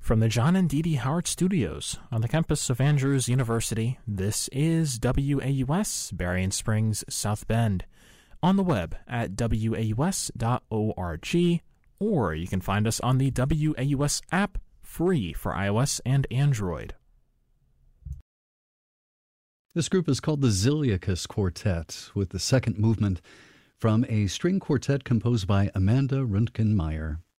From the John and Dee Dee Howard Studios on the campus of Andrews University, this is WAUS, Berrien Springs, South Bend. On the web at waus.org, or you can find us on the WAUS app, free for iOS and Android. This group is called the Ziliacus Quartet, with the second movement from a string quartet composed by Amanda Röntgen-Meyer.